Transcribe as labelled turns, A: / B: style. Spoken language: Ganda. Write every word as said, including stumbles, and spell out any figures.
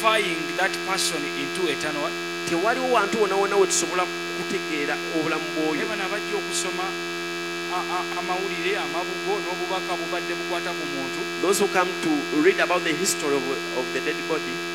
A: qualifying that person into eternal.
B: Tewaliwo wantu wonna wonna we tusobola kutegeera obulamu bw'oyo.
A: Eba nabajja okusoma amawulire amabugo n'obubaka bubadde bukwata ku muntu.
B: Those who come to read about the history of, of the dead body,